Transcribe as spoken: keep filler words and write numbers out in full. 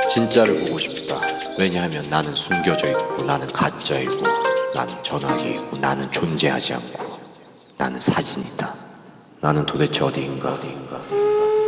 진짜를 보고 싶다. 왜냐하면 나는 숨겨져 있고, 나는 가짜이고, 나는 전화기이고, 나는 존재하지 않고, 나는 사진이다. 나는 도대체 어디인가 어디인가